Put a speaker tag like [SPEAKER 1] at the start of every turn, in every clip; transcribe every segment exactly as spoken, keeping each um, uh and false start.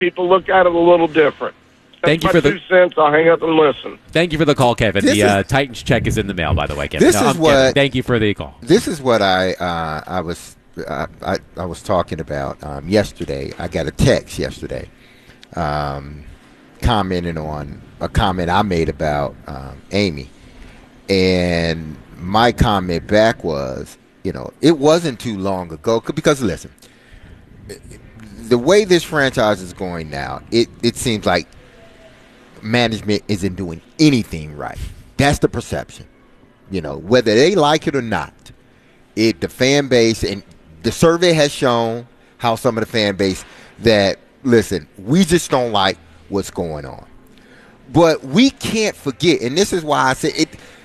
[SPEAKER 1] people look at it a little different. That's
[SPEAKER 2] Thank you
[SPEAKER 1] my
[SPEAKER 2] for the
[SPEAKER 1] two cents. I'll hang up and listen.
[SPEAKER 2] Thank you for the call, Kevin.
[SPEAKER 3] This
[SPEAKER 2] the
[SPEAKER 3] is,
[SPEAKER 2] uh, Titans check is in the mail, by the way, Kevin.
[SPEAKER 3] This
[SPEAKER 2] no,
[SPEAKER 3] is
[SPEAKER 2] I'm
[SPEAKER 3] what.
[SPEAKER 2] kidding. Thank you for the call.
[SPEAKER 3] This is what I uh, I was uh, I, I was talking about um, yesterday. I got a text yesterday, um, commenting on a comment I made about um, Amy, and my comment back was, you know, it wasn't too long ago because listen, the way this franchise is going now, it it seems like management isn't doing anything right. That's the perception. You know, whether they like it or not, it the fan base and the survey has shown how some of the fan base that, listen, we just don't like what's going on. But we can't forget, and this is why I say it,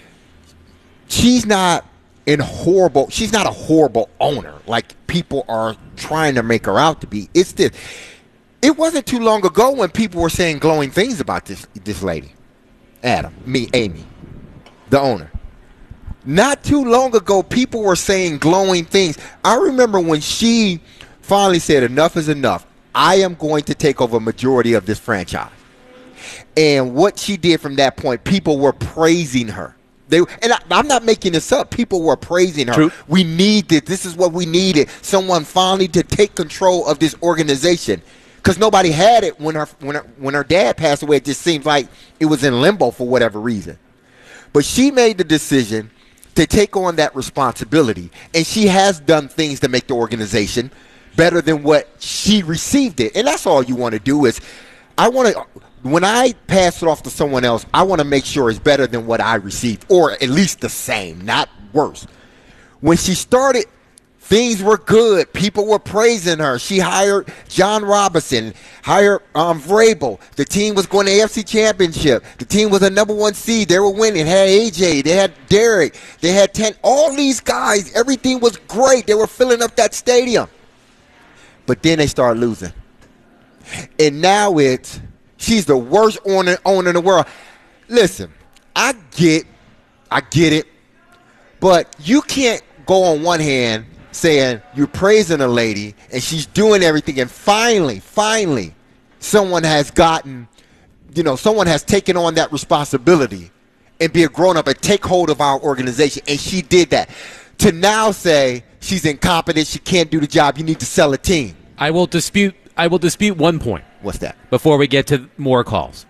[SPEAKER 3] she's not in horrible, she's not a horrible owner like people are trying to make her out to be. It's this. It wasn't too long ago when people were saying glowing things about this this lady, Adam, me, Amy, the owner. Not too long ago, people were saying glowing things. I remember when she finally said, enough is enough. I am going to take over a majority of this franchise. And what she did from that point, people were praising her. They and I, I'm not making this up. People were praising her.
[SPEAKER 2] True.
[SPEAKER 3] We need this. This is what we needed. Someone finally to take control of this organization. Because nobody had it when her when her when her dad passed away. It just seems like it was in limbo for whatever reason. But she made the decision to take on that responsibility, and she has done things to make the organization better than what she received it. And that's all you want to do is, I want to. When I pass it off to someone else, I want to make sure it's better than what I received, or at least the same, not worse. When she started, things were good. People were praising her. She hired John Robinson, hired um, Vrabel. The team was going to the A F C Championship. The team was a number one seed. They were winning. They had A J. They had Derek. They had ten. All these guys, everything was great. They were filling up that stadium. But then they started losing. And now it's, she's the worst owner, owner in the world. Listen, I get, I get it. But you can't go on one hand saying you're praising a lady and she's doing everything, and finally, finally, someone has gotten, you know, someone has taken on that responsibility and be a grown-up and take hold of our organization, and she did that. To now say she's incompetent, she can't do the job, you need to sell a team.
[SPEAKER 2] I will dispute. I will dispute one point.
[SPEAKER 3] What's that?
[SPEAKER 2] Before we get to more calls,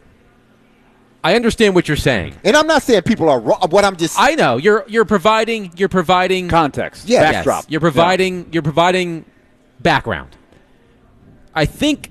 [SPEAKER 2] I understand what you're saying,
[SPEAKER 3] and I'm not saying people are wrong. What I'm just,
[SPEAKER 2] I know you're you're providing you're providing
[SPEAKER 4] context,
[SPEAKER 3] yeah,
[SPEAKER 4] backdrop.
[SPEAKER 2] Yes, you're providing yeah. you're providing background. I think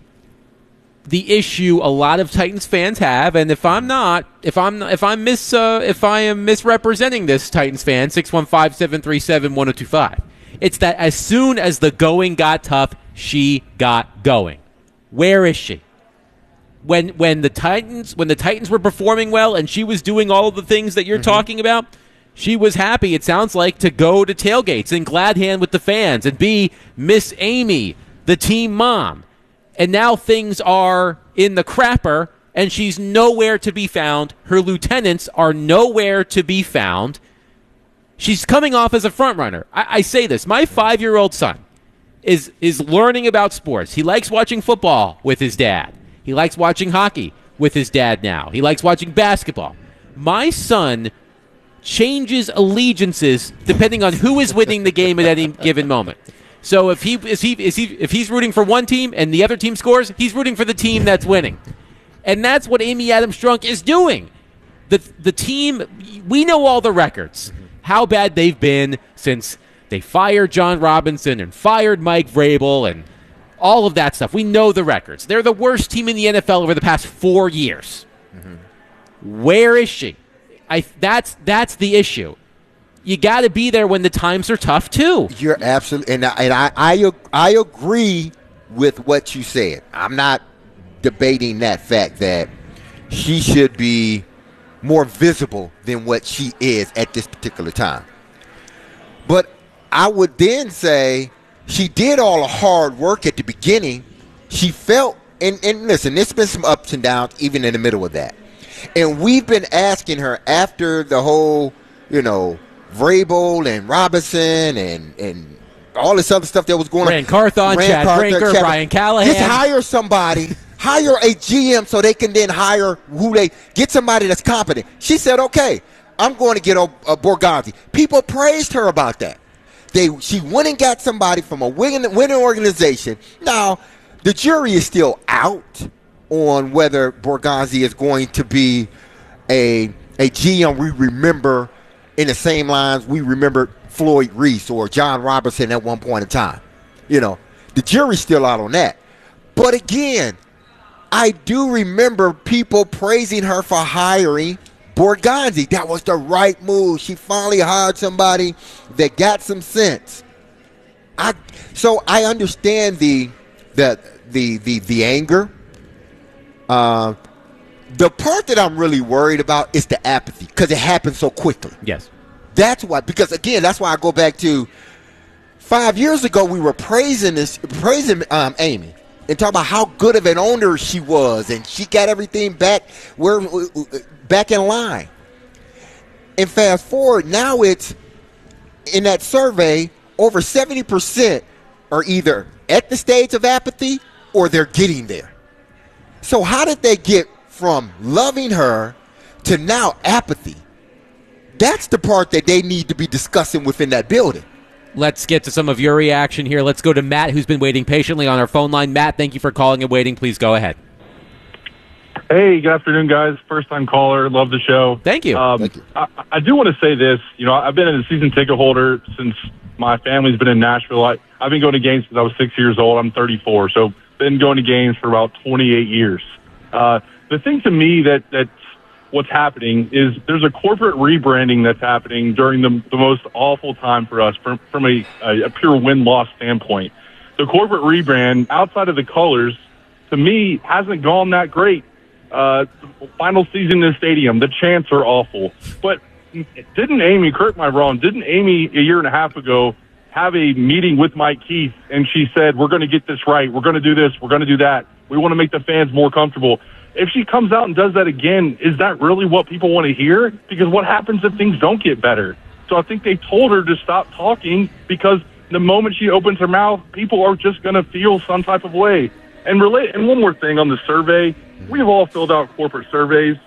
[SPEAKER 2] the issue a lot of Titans fans have, and if I'm not, if I'm if I'm mis uh, if I am misrepresenting this Titans fan, six one five, seven three seven, one oh two five. It's that as soon as the going got tough, she got going. Where is she? When when the Titans when the Titans were performing well and she was doing all of the things that you're mm-hmm. talking about, she was happy, it sounds like, to go to tailgates and glad hand with the fans and be Miss Amy, the team mom. And now things are in the crapper and she's nowhere to be found. Her lieutenants are nowhere to be found. She's coming off as a front runner. I, I say this. My five-year-old son is is learning about sports. He likes watching football with his dad. He likes watching hockey with his dad now. He likes watching basketball. My son changes allegiances depending on who is winning the game at any given moment. So if he is he is he if he's rooting for one team and the other team scores, he's rooting for the team that's winning. And that's what Amy Adams Strunk is doing. The the team, we know all the records. How bad they've been since they fired John Robinson and fired Mike Vrabel and all of that stuff. We know the records. They're the worst team in the N F L over the past four years. Mm-hmm. Where is she? I that's that's the issue. You got to be there when the times are tough too.
[SPEAKER 3] You're absolutely, and I, and I I I agree with what you said. I'm not debating that fact that she should be more visible than what she is at this particular time. But I would then say she did all the hard work at the beginning. She felt, and, and listen, there's been some ups and downs even in the middle of that. And we've been asking her after the whole, you know, Vrabel and Robinson and, and all this other stuff that was going
[SPEAKER 2] Rand
[SPEAKER 3] on.
[SPEAKER 2] Carthon, Chad Brinker,
[SPEAKER 3] Chad-
[SPEAKER 2] Brian Callahan.
[SPEAKER 3] Just hire somebody, hire a G M so they can then hire who they get somebody that's competent. She said, okay, I'm going to get a, a Borgonzi. People praised her about that. They She went and got somebody from a winning, winning organization. Now, the jury is still out on whether Borgonzi is going to be a, a G M we remember in the same lines we remember Floyd Reese or John Robertson at one point in time. You know, the jury's still out on that. But again, I do remember people praising her for hiring Borgonzi. That was the right move. She finally hired somebody that got some sense. I so I understand the the the the, the anger. Uh, the part that I'm really worried about is the apathy because it happened so quickly.
[SPEAKER 2] Yes.
[SPEAKER 3] That's why, because again, that's why I go back to five years ago. We were praising this, praising um, Amy, and talking about how good of an owner she was, and she got everything back where back in line. And fast forward, now it's in that survey, over seventy percent are either at the stage of apathy or they're getting there. So how did they get from loving her to now apathy? That's the part that they need to be discussing within that building.
[SPEAKER 2] Let's get to some of your reaction here. Let's go to Matt, who's been waiting patiently on our phone line. Matt, thank you for calling and waiting. Please go ahead.
[SPEAKER 4] Hey, good afternoon, guys. First-time caller. Love the show.
[SPEAKER 2] Thank you.
[SPEAKER 4] Um,
[SPEAKER 3] Thank you.
[SPEAKER 4] I, I do want to say this. You know, I've been a season ticket holder since my family's been in Nashville. I, I've been going to games since I was six years old. I'm thirty-four, so been going to games for about twenty-eight years. Uh, the thing to me that that's what's happening is there's a corporate rebranding that's happening during the, the most awful time for us from, from a, a pure win-loss standpoint. The corporate rebrand, outside of the colors, to me, hasn't gone that great. Uh, final season in the stadium, the chants are awful. But didn't Amy, correct me if I'm wrong, didn't Amy a year and a half ago have a meeting with Mike Keith, and she said, we're going to get this right, we're going to do this, we're going to do that, we want to make the fans more comfortable. If she comes out and does that again, is that really what people want to hear? Because what happens if things don't get better? So I think they told her to stop talking because the moment she opens her mouth, people are just going to feel some type of way. And relate. And one more thing on the survey, we've all filled out corporate surveys.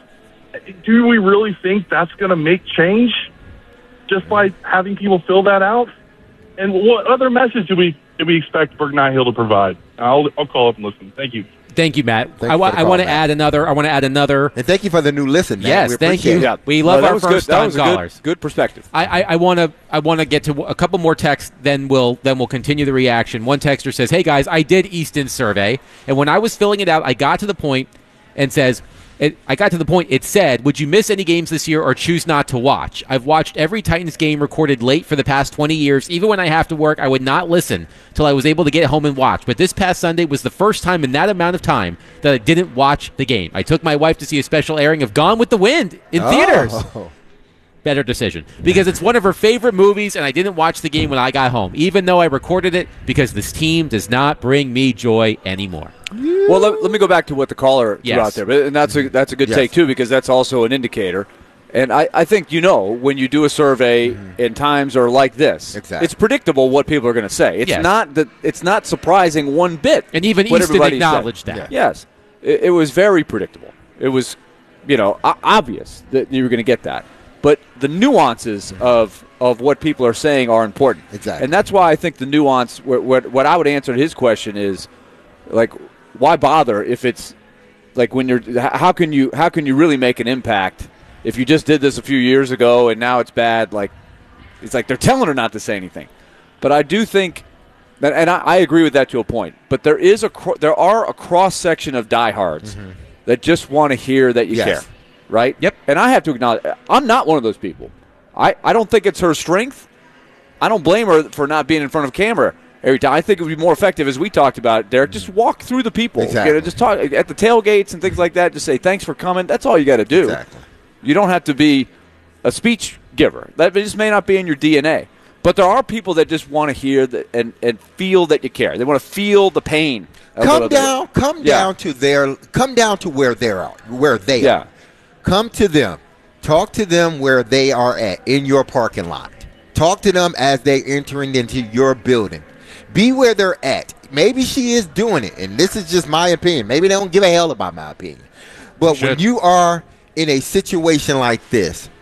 [SPEAKER 4] Do we really think that's going to make change just by having people fill that out? And what other message do we do we expect Berg Hill to provide? I'll I'll call up and listen. Thank you.
[SPEAKER 2] Thank you, Matt.
[SPEAKER 3] Thank
[SPEAKER 2] I,
[SPEAKER 3] you
[SPEAKER 2] wa-
[SPEAKER 3] for the
[SPEAKER 2] I
[SPEAKER 3] call,
[SPEAKER 2] want to
[SPEAKER 3] Matt.
[SPEAKER 2] add another. I want to add another.
[SPEAKER 3] And thank you for the new listen, man.
[SPEAKER 2] Yes,
[SPEAKER 3] We
[SPEAKER 2] thank
[SPEAKER 3] appreciate
[SPEAKER 2] you.
[SPEAKER 3] it.
[SPEAKER 5] Yeah,
[SPEAKER 2] We
[SPEAKER 5] No,
[SPEAKER 2] love
[SPEAKER 5] that
[SPEAKER 2] our
[SPEAKER 5] was good.
[SPEAKER 2] first
[SPEAKER 5] That
[SPEAKER 2] time
[SPEAKER 5] was a
[SPEAKER 2] callers.
[SPEAKER 5] Good, good perspective.
[SPEAKER 2] I, I want to I want to get to a couple more texts, then we'll then we'll continue the reaction. One texter says, "Hey guys, I did Easton's survey, and when I was filling it out, I got to the point and says." It, I got to the point, it said, would you miss any games this year or choose not to watch? I've watched every Titans game recorded late for the past twenty years. Even when I have to work, I would not listen till I was able to get home and watch. But this past Sunday was the first time in that amount of time that I didn't watch the game. I took my wife to see a special airing of Gone with the Wind in theaters.
[SPEAKER 3] Oh.
[SPEAKER 2] Better decision. Because it's one of her favorite movies, and I didn't watch the game when I got home, even though I recorded it, because this team does not bring me joy anymore.
[SPEAKER 5] Well, let, let me go back to what the caller threw
[SPEAKER 2] Yes.
[SPEAKER 5] out there, but- and that's a that's a good
[SPEAKER 3] Yes.
[SPEAKER 5] take too, because that's also an indicator. And I, I think you know when you do a survey in times are like this,
[SPEAKER 3] Exactly.
[SPEAKER 5] it's predictable what people are going to say. It's
[SPEAKER 2] Yes.
[SPEAKER 5] not that it's not surprising one bit.
[SPEAKER 2] And even
[SPEAKER 5] what
[SPEAKER 2] Easton
[SPEAKER 5] everybody said.
[SPEAKER 2] acknowledged that.
[SPEAKER 5] Yes, it, it was very predictable. It was, you know, o- obvious that you were going to get that. But the nuances of of what people are saying are important.
[SPEAKER 3] Exactly.
[SPEAKER 5] And that's why I think the nuance. What, what what I would answer to his question is, like, why bother if it's like when you're h- how can you how can you really make an impact if you just did this a few years ago and now it's bad? Like, it's like they're telling her not to say anything. But I do think that, and I, I agree with that to a point. But there is a cro- there are a cross section of diehards that just want to hear that you
[SPEAKER 3] Yes.
[SPEAKER 5] care, right?
[SPEAKER 2] Yep.
[SPEAKER 5] And I have to acknowledge, I'm not one of those people. I, I don't think it's her strength. I don't blame her for not being in front of camera every time. I think it would be more effective, as we talked about, Derek. Just walk through the people.
[SPEAKER 3] Exactly.
[SPEAKER 5] You know, just talk at the tailgates and things like that. Just say thanks for coming. That's all you got to do.
[SPEAKER 3] Exactly.
[SPEAKER 5] You don't have to be a speech giver. That just may not be in your D N A. But there are people that just want to hear that and, and feel that you care. They want to feel the pain. a
[SPEAKER 3] Come
[SPEAKER 5] little bit.
[SPEAKER 3] down, come
[SPEAKER 5] Yeah.
[SPEAKER 3] down to their, come down to where they're at, where they
[SPEAKER 5] Yeah.
[SPEAKER 3] are. Come to them, talk to them where they are at in your parking lot. Talk to them as they're entering into your building. Be where they're at. Maybe she is doing it, and this is just my opinion. Maybe they don't give a hell about my opinion. But when you are in a situation like this,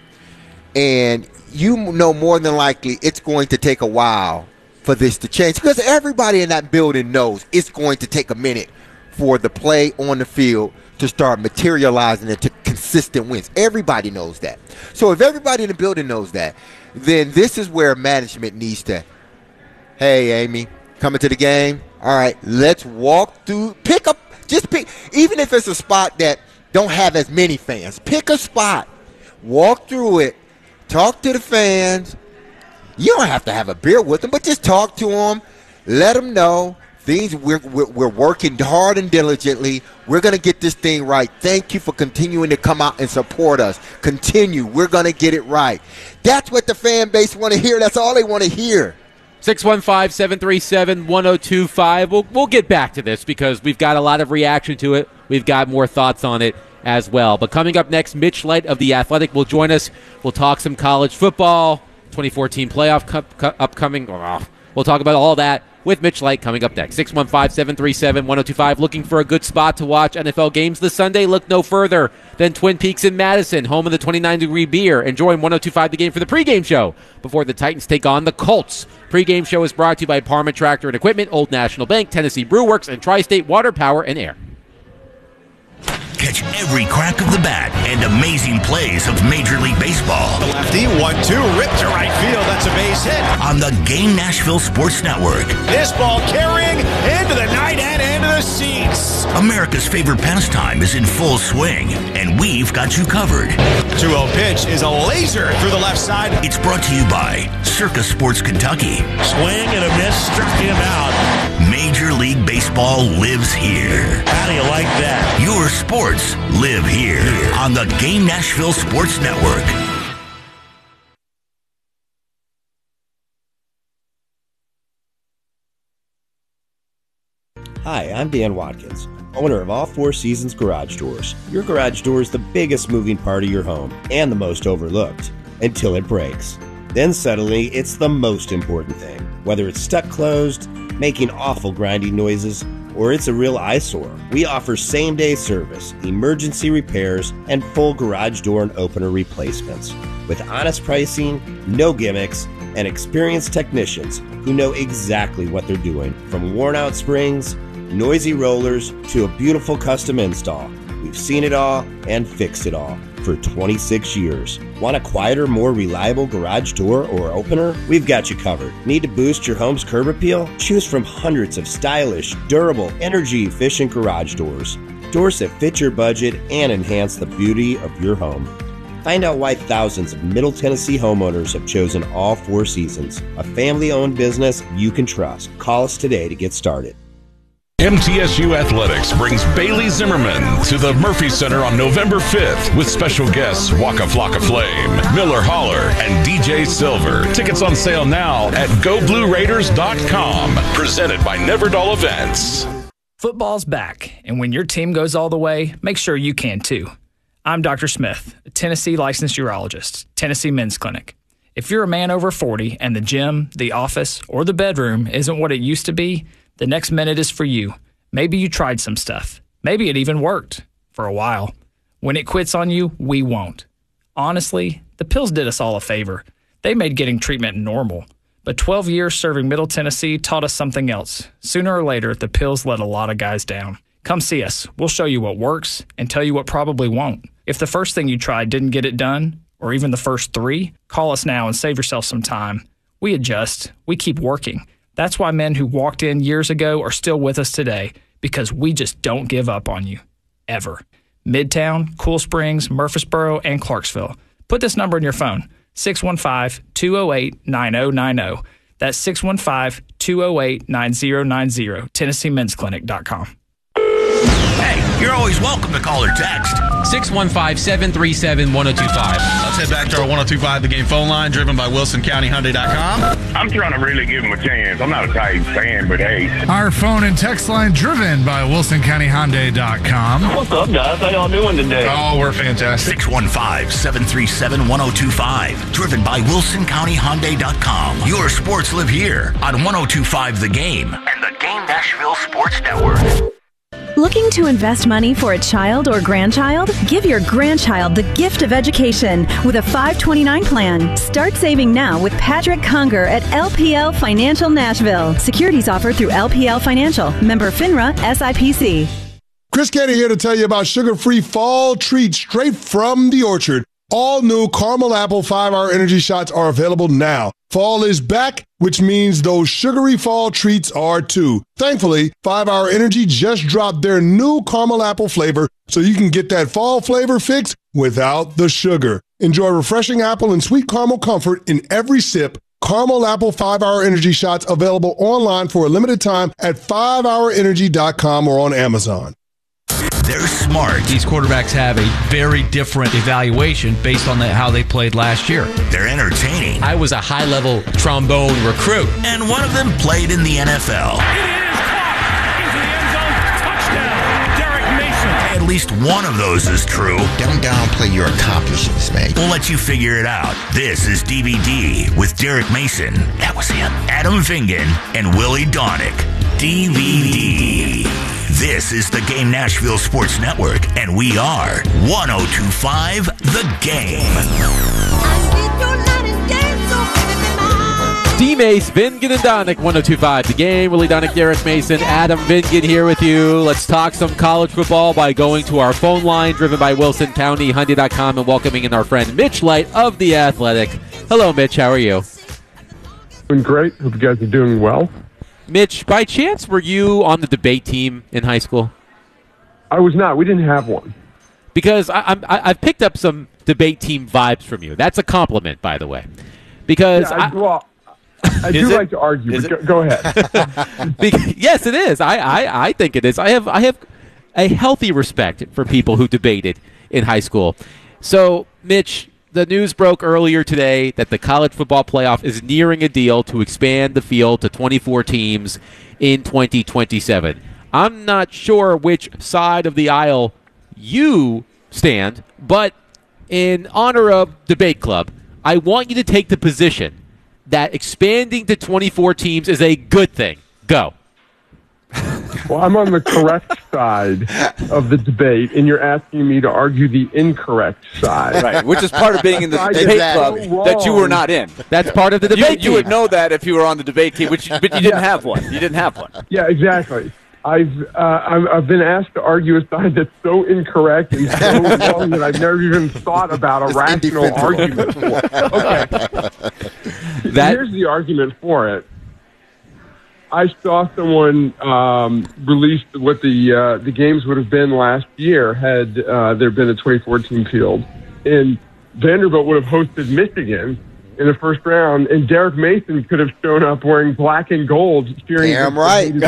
[SPEAKER 3] and you know more than likely it's going to take a while for this to change, because everybody in that building knows it's going to take a minute for the play on the field to start materializing into consistent wins. Everybody knows that. So if everybody in the building knows that, then this is where management needs to, hey, Amy, coming to the game? All right, let's walk through, pick up, just pick, even if it's a spot that don't have as many fans, pick a spot, walk through it, talk to the fans. You don't have to have a beer with them, but just talk to them, let them know things. We're, we're, we're working hard and diligently. We're going to get this thing right. Thank you for continuing to come out and support us. Continue. We're going to get it right. That's what the fan base want to hear. That's all they want to hear.
[SPEAKER 2] six one five, seven three seven, one oh two five. We'll, we'll get back to this because we've got a lot of reaction to it. We've got more thoughts on it as well. But coming up next, Mitch Light of The Athletic will join us. We'll talk some college football, twenty fourteen playoff cup, cup, upcoming. Oh, we'll talk about all that with Mitch Light coming up next. six one five, seven three seven, one oh two five. Looking for a good spot to watch N F L games this Sunday? Look no further than Twin Peaks in Madison, home of the twenty-nine degree beer. Enjoying one oh two five The Game for the pregame show before the Titans take on the Colts. Pregame show is brought to you by Parma Tractor and Equipment, Old National Bank, Tennessee Brew Works, and Tri-State Water, Power, and Air.
[SPEAKER 6] Catch every crack of the bat and amazing plays of Major League Baseball.
[SPEAKER 7] The lefty, one two, ripped to right field. That's a base hit.
[SPEAKER 6] On the Game Nashville Sports Network.
[SPEAKER 7] This ball carrying into the night and into the seats.
[SPEAKER 6] America's favorite pastime is in full swing, and we've got you covered.
[SPEAKER 7] two oh pitch is a laser through the left side.
[SPEAKER 6] It's brought to you by Circus Sports Kentucky.
[SPEAKER 8] Swing and a miss, struck him out.
[SPEAKER 6] Major League Baseball lives here.
[SPEAKER 8] How do you like that?
[SPEAKER 6] Your sports live here on the Game Nashville Sports Network.
[SPEAKER 9] Hi, I'm Dan Watkins, owner of All Four Seasons Garage Doors. Your garage door is the biggest moving part of your home and the most overlooked until it breaks. Then suddenly, it's the most important thing. Whether it's stuck closed, making awful grinding noises, or it's a real eyesore, we offer same-day service, emergency repairs, and full garage door and opener replacements. With honest pricing, no gimmicks, and experienced technicians who know exactly what they're doing. From worn-out springs, noisy rollers, to a beautiful custom install. We've seen it all and fixed it all for twenty-six years. Want a quieter, more reliable garage door or opener? We've got you covered. Need to boost your home's curb appeal? Choose from hundreds of stylish, durable, energy-efficient garage doors. Doors that fit your budget and enhance the beauty of your home. Find out why thousands of Middle Tennessee homeowners have chosen All Four Seasons, a family-owned business you can trust. Call us today to get started.
[SPEAKER 10] M T S U Athletics brings Bailey Zimmerman to the Murphy Center on November fifth with special guests Waka Flocka Flame, Miller Holler, and D J Silver. Tickets on sale now at go blue raiders dot com. Presented by Neverdall Events.
[SPEAKER 11] Football's back, and when your team goes all the way, make sure you can too. I'm Doctor Smith, a Tennessee licensed urologist, Tennessee Men's Clinic. If you're a man over forty and the gym, the office, or the bedroom isn't what it used to be, the next minute is for you. Maybe you tried some stuff. Maybe it even worked for a while. When it quits on you, we won't. Honestly, the pills did us all a favor. They made getting treatment normal. But twelve years serving Middle Tennessee taught us something else. Sooner or later, the pills let a lot of guys down. Come see us. We'll show you what works and tell you what probably won't. If the first thing you tried didn't get it done, or even the first three, call us now and save yourself some time. We adjust. We keep working. That's why men who walked in years ago are still with us today, because we just don't give up on you. Ever. Midtown, Cool Springs, Murfreesboro, and Clarksville. Put this number in your phone, six one five, two oh eight, nine oh nine oh. That's six one five, two oh eight, nine oh nine oh, Tennessee Men's Clinic dot com.
[SPEAKER 6] Hey, You're always welcome to call or text.
[SPEAKER 12] six one five, seven three seven, one oh two five.
[SPEAKER 13] Let's head back to our one oh two five The Game phone line, driven by Wilson County Hyundai dot com.
[SPEAKER 1] I'm trying to really give him a chance. I'm not a Titans fan, but hey.
[SPEAKER 14] Our phone and text line driven by Wilson County Hyundai dot com.
[SPEAKER 1] What's up, guys? How y'all doing today?
[SPEAKER 13] Oh, we're fantastic.
[SPEAKER 6] six one five, seven three seven, one oh two five. Driven by Wilson County Hyundai dot com. Your sports live here on one oh two five The Game and the Game Nashville Sports Network.
[SPEAKER 15] Looking to invest money for a child or grandchild? Give your grandchild the gift of education with a five twenty-nine plan. Start saving now with Patrick Conger at L P L Financial Nashville. Securities offered through L P L Financial. Member FINRA S I P C.
[SPEAKER 16] Chris Canty here to tell you about sugar-free fall treats straight from the orchard. All new caramel apple five-hour energy shots are available now. Fall is back, which means those sugary fall treats are too. Thankfully, five hour Energy just dropped their new caramel apple flavor, so you can get that fall flavor fix without the sugar. Enjoy refreshing apple and sweet caramel comfort in every sip. Caramel apple five hour Energy shots available online for a limited time at five hour energy dot com or on Amazon.
[SPEAKER 6] They're smart.
[SPEAKER 12] These quarterbacks have a very different evaluation based on the, how they played last year.
[SPEAKER 6] They're entertaining.
[SPEAKER 12] I was a high-level trombone recruit.
[SPEAKER 6] And one of them played in the N F L. At least one of those is true.
[SPEAKER 3] Don't downplay your accomplishments, man.
[SPEAKER 6] We'll let you figure it out. This is D V D with Derek Mason. That was him. Adam Vingan and Willie Donick. D V D. This is the Game Nashville Sports Network, and we are one oh two five The Game.
[SPEAKER 2] D-Mace, Vingan and Donick, one oh two five The Game. Willie Donick, Derek Mason, Adam Vingan here with you. Let's talk some college football by going to our phone line, driven by Wilson County Hyundai dot com, and welcoming in our friend Mitch Light of The Athletic. Hello, Mitch. How are you?
[SPEAKER 1] Doing great. Hope you guys are doing well.
[SPEAKER 2] Mitch, by chance, were you on the debate team in high school?
[SPEAKER 1] I was not. We didn't have one.
[SPEAKER 2] Because I, I'm, I, I've picked up some debate team vibes from you. That's a compliment, by the way. Because
[SPEAKER 1] yeah, I,
[SPEAKER 2] I,
[SPEAKER 1] well, I do
[SPEAKER 2] it?
[SPEAKER 1] like to argue. But go, go ahead.
[SPEAKER 2] because, yes, it is. I, I, I think it is. I have I have a healthy respect for people who debated in high school. So, Mitch, the news broke earlier today that the college football playoff is nearing a deal to expand the field to twenty-four teams in twenty twenty-seven. I'm not sure which side of the aisle you stand, but in honor of Debate Club, I want you to take the position that expanding to twenty-four teams is a good thing. Go.
[SPEAKER 1] Well, I'm on the correct side of the debate, and you're asking me to argue the incorrect side.
[SPEAKER 5] Right, which is part of being in the debate club
[SPEAKER 1] so
[SPEAKER 5] that you were not in.
[SPEAKER 2] That's part of the debate
[SPEAKER 5] you,
[SPEAKER 2] team.
[SPEAKER 5] You would know that if you were on the debate team, which, but you didn't
[SPEAKER 1] Yeah.
[SPEAKER 5] have one. You didn't have one.
[SPEAKER 1] Yeah, exactly. I've uh, I've I've been asked to argue a side that's so incorrect and so wrong that I've never even thought about a
[SPEAKER 3] It's
[SPEAKER 1] rational argument for it. Okay.
[SPEAKER 2] That-
[SPEAKER 1] Here's the argument for it. I saw someone um, release what the uh, the games would have been last year had uh, there been a twenty-four team field, and Vanderbilt would have hosted Michigan in the first round, and Derek Mason could have shown up wearing black and gold, cheering.
[SPEAKER 3] Damn right.
[SPEAKER 5] And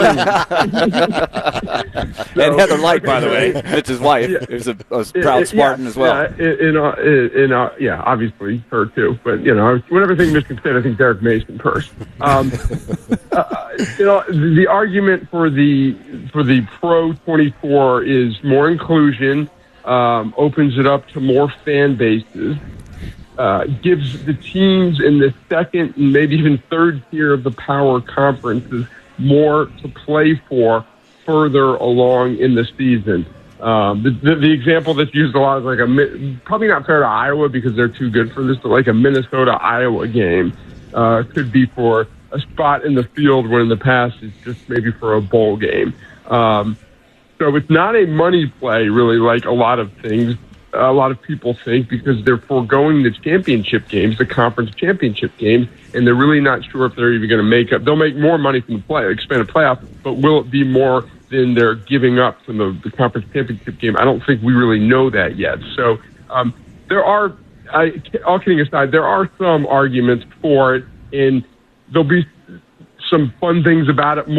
[SPEAKER 5] Heather Light, by the way, Mitch's wife,
[SPEAKER 1] Yeah.
[SPEAKER 5] is a, a proud
[SPEAKER 1] It-
[SPEAKER 5] Spartan
[SPEAKER 1] yeah,
[SPEAKER 5] as well.
[SPEAKER 1] Yeah, in, uh, in, uh, yeah, obviously her too. But you know, whenever I think Michigan State, I think Derek Mason first. Um, uh, you know, the, the argument for the for the pro twenty-four is more inclusion, um, opens it up to more fan bases. Uh, gives the teams in the second and maybe even third tier of the power conferences more to play for further along in the season. Um, the, the, the example that's used a lot is like a, probably not fair to Iowa because they're too good for this, but like a Minnesota-Iowa game uh, could be for a spot in the field when in the past it's just maybe for a bowl game. Um, so it's not a money play really like a lot of things. A lot of people think because they're foregoing the championship games, the conference championship games, and they're really not sure if they're even going to make up. They'll make more money from the play, expanded playoff, but will it be more than they're giving up from the, the conference championship game? I don't think we really know that yet. So um, there are, I, all kidding aside, there are some arguments for it, and there'll be some fun things about it, more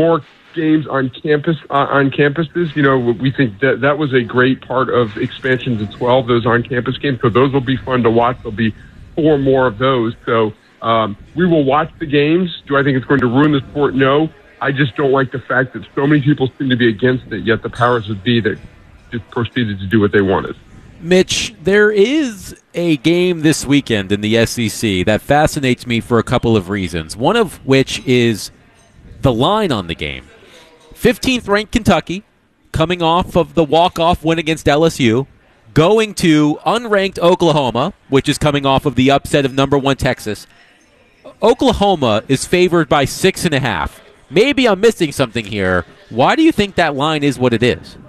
[SPEAKER 1] games on campus uh, on campuses. You know, we think that that was a great part of expansion to twelve. Those on-campus games, so those will be fun to watch. There'll be four more of those. So um, we will watch the games. Do I think it's going to ruin the sport? No. I just don't like the fact that so many people seem to be against it, yet the powers that be that just proceeded to do what they wanted.
[SPEAKER 2] Mitch, there is a game this weekend in the S E C that fascinates me for a couple of reasons, one of which is the line on the game. fifteenth-ranked Kentucky, coming off of the walk-off win against L S U, going to unranked Oklahoma, which is coming off of the upset of number one Texas. Oklahoma is favored by six and a half. Maybe I'm missing something here. Why do you think that line is what it is?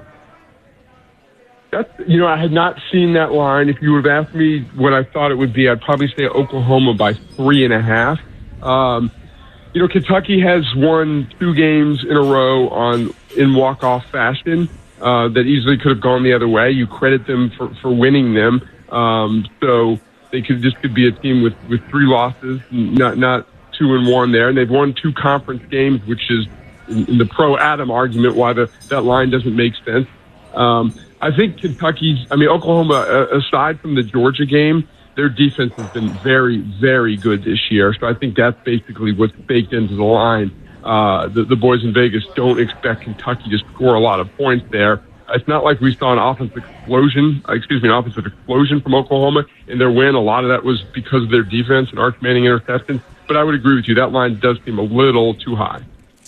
[SPEAKER 1] That's, you know, I had not seen that line. If you would have asked me what I thought it would be, I'd probably say Oklahoma by three and a half. Um, you know, Kentucky has won two games in a row on in walk-off fashion uh, that easily could have gone the other way. You credit them for, for winning them. Um, so they could this could be a team with, with three losses, not not two and one there. And they've won two conference games, which is in, in the pro-Adam argument why the, that line doesn't make sense. Um, I think Kentucky's, I mean, Oklahoma, uh, aside from the Georgia game, their defense has been very, very good this year. So I think that's basically what's baked into the line. Uh, the, the boys in Vegas don't expect Kentucky to score a lot of points there. It's not like we saw an offensive explosion, uh, excuse me, an offensive explosion from Oklahoma in their win. A lot of that was because of their defense and Arch Manning interceptions. But I would agree with you. That line does seem a little too high.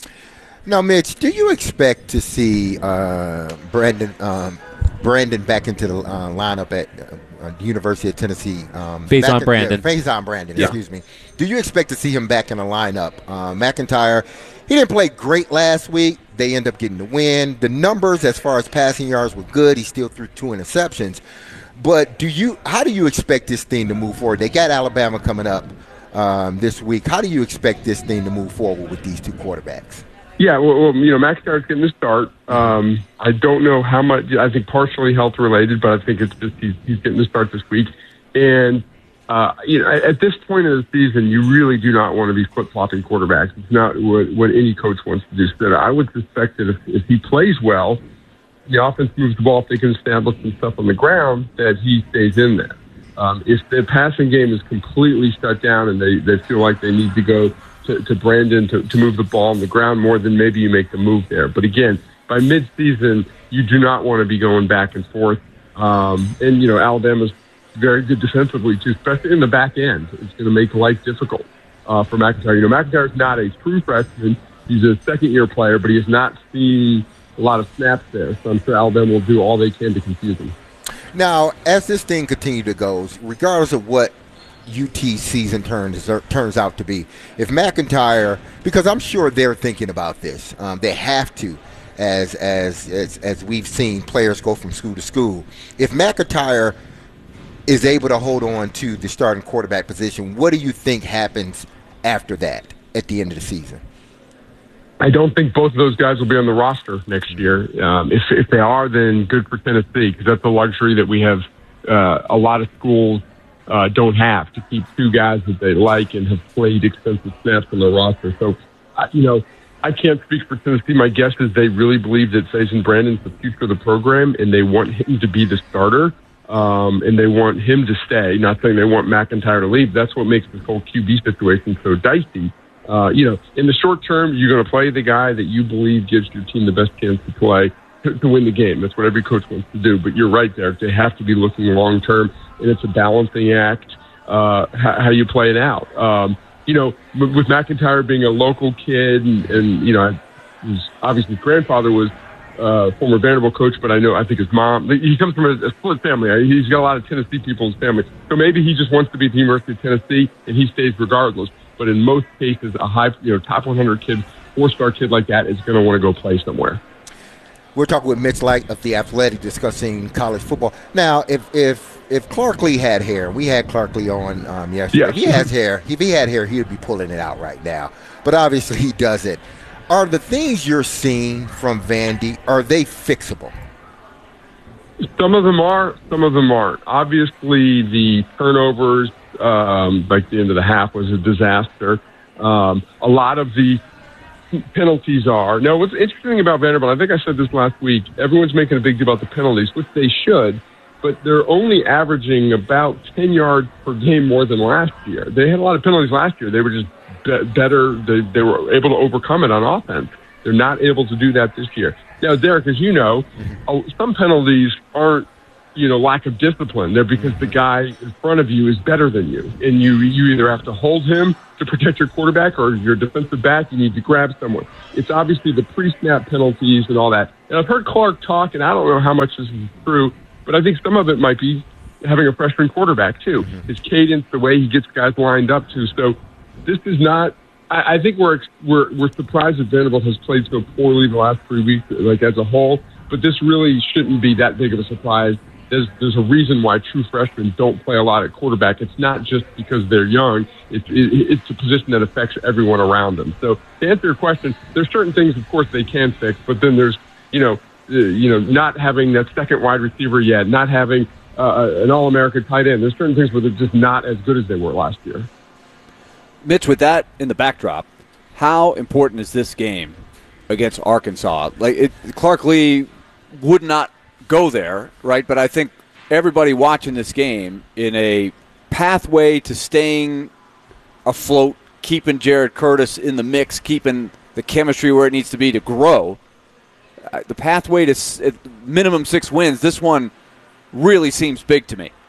[SPEAKER 3] Now, Mitch, do you expect to see uh, Brandon um, Brandon back into the uh, lineup at uh, the University of Tennessee? Um,
[SPEAKER 2] Faison Brandon.
[SPEAKER 3] Uh, Faison Brandon,
[SPEAKER 2] yeah.
[SPEAKER 3] excuse me. Do you expect to see him back in the lineup? Uh, McIntyre, he didn't play great last week. They end up getting the win. The numbers as far as passing yards were good. He still threw two interceptions. But do you? How do you expect this thing to move forward? They got Alabama coming up um, this week. How do you expect this thing to move forward with these two quarterbacks?
[SPEAKER 1] Yeah, well, well you know, McIntyre's getting the start. Um, I don't know how much. I think partially health related, but I think it's just he's, he's getting the start this week. And uh, you know, at this point of the season, you really do not want to be flip flopping quarterbacks. It's not what, what any coach wants to do. So I would suspect that if, if he plays well, the offense moves the ball, if they can establish some stuff on the ground, that he stays in there. Um, if the passing game is completely shut down and they, they feel like they need to go to, to Brandon to, to move the ball on the ground more, then maybe you make the move there. But again, by midseason, you do not want to be going back and forth. Um, and, you know, Alabama's very good defensively, too, especially in the back end. It's going to make life difficult uh, for McIntyre. You know, McIntyre's not a true freshman. He's a second-year player, but he has not seen a lot of snaps there. So I'm sure Alabama will do all they can to confuse him.
[SPEAKER 3] Now, as this thing continues to go, regardless of what U T season turns turns out to be, if McIntyre, because I'm sure they're thinking about this, um, they have to, as, as as as we've seen players go from school to school. If McIntyre is able to hold on to the starting quarterback position, what do you think happens after that at the end of the season?
[SPEAKER 1] I don't think both of those guys will be on the roster next year. Um, if, if they are, then good for Tennessee, because that's a luxury that we have. Uh, a lot of schools uh, don't have, to keep two guys that they like and have played extensive snaps on their roster. So, uh, you know, I can't speak for Tennessee. My guess is they really believe that Faison Brandon's the future of the program, and they want him to be the starter, um, and they want him to stay. Not saying they want McIntyre to leave. That's what makes this whole Q B situation so dicey. Uh, you know, in the short term, you're going to play the guy that you believe gives your team the best chance to play to, to win the game. That's what every coach wants to do. But you're right there. They have to be looking long term, and it's a balancing act uh, how, how you play it out. Um, you know, with McIntyre being a local kid, and, and you know, his, obviously his grandfather was uh, former Vanderbilt coach, but I know I think his mom. He comes from a, a split family. He's got a lot of Tennessee people in his family, so maybe he just wants to be at the University of Tennessee, and he stays regardless. But in most cases, a high, you know, top one hundred kid, four-star kid like that is going to want to go play somewhere.
[SPEAKER 3] We're talking with Mitch Light of The Athletic, discussing college football. Now, if if if Clark Lee had hair, we had Clark Lee on um, yesterday. Yes. If he has hair, if he had hair, he would be pulling it out right now. But obviously, he doesn't. Are the things you're seeing from Vandy, are they fixable?
[SPEAKER 1] Some of them are, some of them aren't. Obviously, the turnovers, um, like the end of the half, was a disaster. Um, a lot of the penalties are. Now, what's interesting about Vanderbilt, I think I said this last week, everyone's making a big deal about the penalties, which they should, but they're only averaging about ten yards per game more than last year. They had a lot of penalties last year. They were just be- better. They, they were able to overcome it on offense. They're not able to do that this year. Now, Derek, as you know, some penalties aren't, you know, lack of discipline. They're because the guy in front of you is better than you. And you, you either have to hold him to protect your quarterback or your defensive back, you need to grab someone. It's obviously the pre-snap penalties and all that. And I've heard Clark talk, and I don't know how much this is true, but I think some of it might be having a freshman quarterback, too. His cadence, the way he gets guys lined up, too. So this is not – I think we're, we're, we're surprised that Vanderbilt has played so poorly the last three weeks, like as a whole, but this really shouldn't be that big of a surprise. There's, there's a reason why true freshmen don't play a lot at quarterback. It's not just because they're young. It's, it, it's a position that affects everyone around them. So to answer your question, there's certain things, of course, they can fix, but then there's, you know, uh, you know, not having that second wide receiver yet, not having uh, an All-American tight end. There's certain things where they're just not as good as they were last year.
[SPEAKER 5] Mitch, with that in the backdrop, how important is this game against Arkansas? Like it, Clark Lea would not go there, right? But I think everybody watching this game in a pathway to staying afloat, keeping Jared Curtis in the mix, keeping the chemistry where it needs to be to grow, uh, the pathway to s- minimum six wins, this one really seems big to me.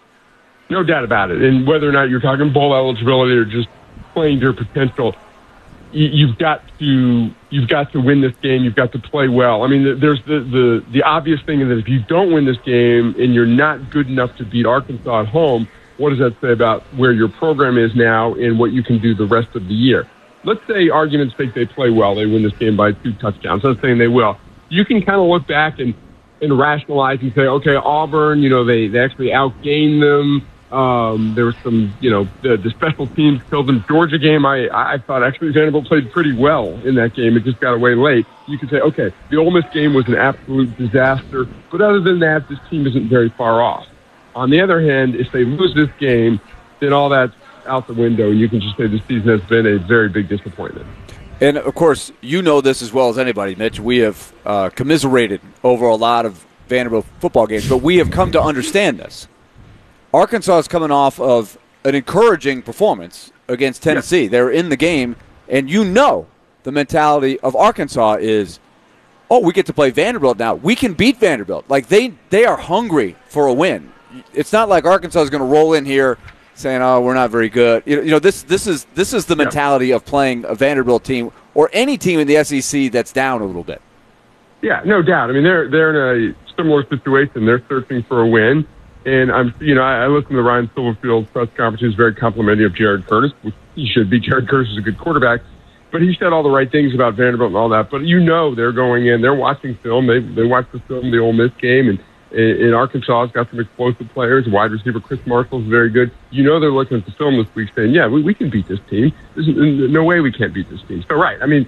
[SPEAKER 1] No doubt about it. And whether or not you're talking bowl eligibility or just playing your potential, you've got to you've got to win this game. You've got to play well. I mean, there's the, the, the obvious thing that if you don't win this game and you're not good enough to beat Arkansas at home, what does that say about where your program is now and what you can do the rest of the year? Let's say, argument's sake, they play well. They win this game by two touchdowns. I'm not saying they will. You can kind of look back and, and rationalize and say, okay, Auburn, you know, they, they actually outgained them. Um, there was some, you know, the, the special teams killed them. Georgia game, I, I thought actually Vanderbilt played pretty well in that game. It just got away late. You could say, okay, the Ole Miss game was an absolute disaster. But other than that, this team isn't very far off. On the other hand, if they lose this game, then all that's out the window. And you can just say the season has been a very big disappointment.
[SPEAKER 5] And, of course, you know this as well as anybody, Mitch. We have uh, commiserated over a lot of Vanderbilt football games, but we have come to understand this. Arkansas is coming off of an encouraging performance against Tennessee. Yeah. They're in the game, and you know the mentality of Arkansas is, oh, we get to play Vanderbilt now. We can beat Vanderbilt. Like, they, they are hungry for a win. It's not like Arkansas is going to roll in here saying, oh, we're not very good. You know, you know this this is this is the mentality yeah. of playing a Vanderbilt team or any team in the S E C that's down a little bit.
[SPEAKER 1] Yeah, no doubt. I mean, they're they're in a similar situation. They're searching for a win. And I'm, you know, I, I listened to Ryan Silverfield's press conference. He was very complimentary of Jared Curtis, which he should be. Jared Curtis is a good quarterback, but he said all the right things about Vanderbilt and all that. But you know, they're going in, they're watching film. They they watched the film, the Ole Miss game, and in Arkansas, it's got some explosive players. Wide receiver Chris Marshall is very good. You know, they're looking at the film this week, saying, "Yeah, we, we can beat this team. There's no way we can't beat this team." So, right. I mean,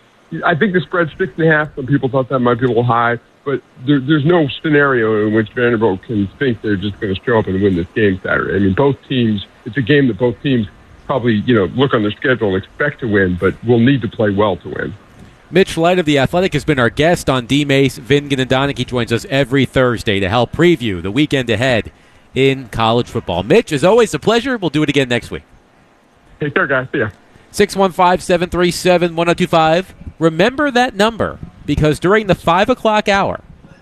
[SPEAKER 1] I think the spread's six and a half. Some people thought that might be a little high. But there, there's no scenario in which Vanderbilt can think they're just going to show up and win this game Saturday. I mean, both teams, it's a game that both teams probably, you know, look on their schedule and expect to win, but will need to play well to win.
[SPEAKER 2] Mitch Light of The Athletic has been our guest on D-Mace, Vingan, and Donick. He joins us every Thursday to help preview the weekend ahead in college football. Mitch, as always, a pleasure. We'll do it again next week.
[SPEAKER 1] Take care, guys. See ya.
[SPEAKER 2] six one five, seven three seven, one oh two five. Remember that number, because during the five o'clock hour,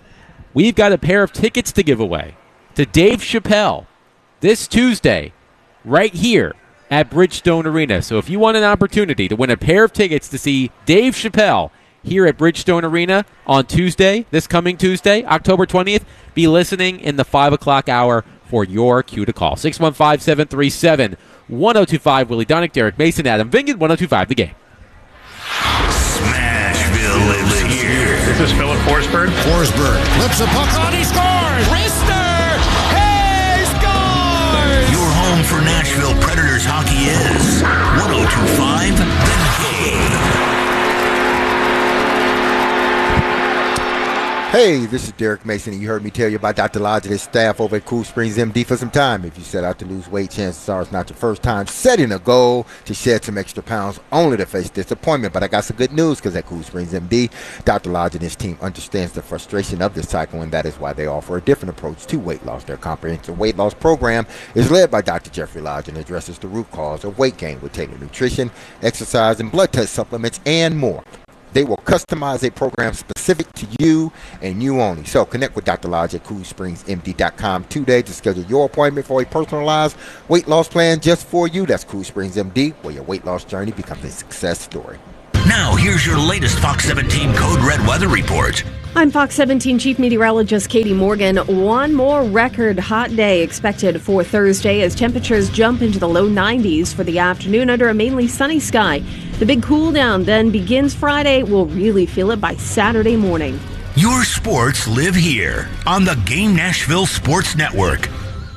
[SPEAKER 2] we've got a pair of tickets to give away to Dave Chappelle this Tuesday right here at Bridgestone Arena. So if you want an opportunity to win a pair of tickets to see Dave Chappelle here at Bridgestone Arena on Tuesday, this coming Tuesday, October twentieth, be listening in the five o'clock hour for your cue to call. six one five, seven three seven, one oh two five. Willie Donick, Derek Mason, Adam Vingan, one oh two five, The Game.
[SPEAKER 6] Smashville lives here.
[SPEAKER 17] This is Philip Forsberg.
[SPEAKER 7] Forsberg flips a puck on, he scores! Rister! He scores!
[SPEAKER 6] Your home for Nashville Predators hockey is one oh two five The Game.
[SPEAKER 3] Hey, this is Derek Mason, and you heard me tell you about Doctor Lodge and his staff over at Cool Springs M D for some time. If you set out to lose weight, chances are it's not your first time setting a goal to shed some extra pounds only to face disappointment. But I got some good news, because at Cool Springs M D, Doctor Lodge and his team understands the frustration of this cycle, and that is why they offer a different approach to weight loss. Their comprehensive weight loss program is led by Doctor Jeffrey Lodge and addresses the root cause of weight gain with tailored nutrition, exercise, and blood test supplements, and more. They will customize a program specific to you and you only. So connect with Doctor Lodge at cool springs m d dot com today to schedule your appointment for a personalized weight loss plan just for you. That's Cool Springs M D, where your weight loss journey becomes a success story.
[SPEAKER 6] Now, here's your latest Fox seventeen Code Red weather report.
[SPEAKER 17] I'm Fox seventeen Chief Meteorologist Katie Morgan. One more record hot day expected for Thursday as temperatures jump into the low nineties for the afternoon under a mainly sunny sky. The big cool down then begins Friday. We'll really feel it by Saturday morning.
[SPEAKER 6] Your sports live here on the Game Nashville Sports Network.